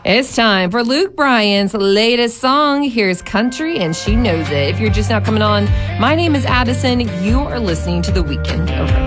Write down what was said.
It's time for Luke Bryan's latest song. Here's Country and She Knows It. If you're just now coming on, my name is Addison. You are listening to The Weekend of